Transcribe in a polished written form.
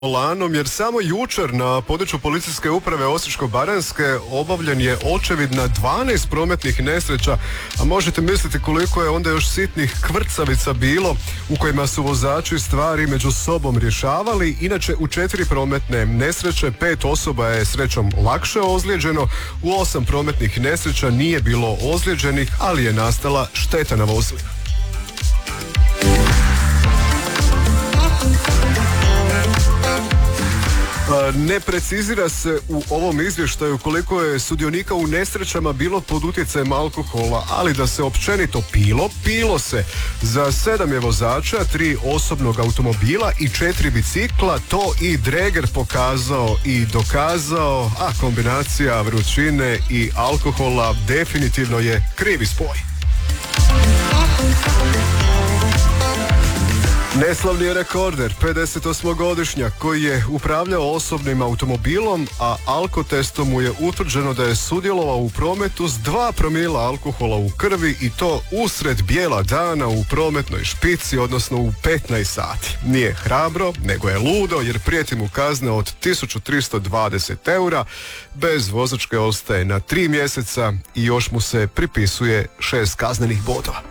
Volanom, jer samo jučer na području policijske uprave Osječko-baranjske obavljen je očevid na 12 prometnih nesreća, a možete misliti koliko je onda još sitnih kvrcavica bilo u kojima su vozači stvari među sobom rješavali. Inače, u 4 prometne nesreće 5 osoba je srećom lakše ozlijeđeno, u 8 prometnih nesreća nije bilo ozlijeđenih, ali je nastala šteta na vozilima. Ne precizira se u ovom izvještaju koliko je sudionika u nesrećama bilo pod utjecajem alkohola, ali da se općenito pilo se. Za 7 je vozača, 3 osobnog automobila i 4 bicikla, to i Dreger pokazao i dokazao, a kombinacija vrućine i alkohola definitivno je krivi spoj. Neslavni je rekorder, 58-godišnjak koji je upravljao osobnim automobilom, a alkotestom mu je utvrđeno da je sudjelovao u prometu s 2 promila alkohola u krvi, i to usred bijela dana u prometnoj špici, odnosno u 15 sati. Nije hrabro, nego je ludo, jer prijeti mu kazne od 1320 eura, bez vozačke ostaje na 3 mjeseca i još mu se pripisuje 6 kaznenih bodova.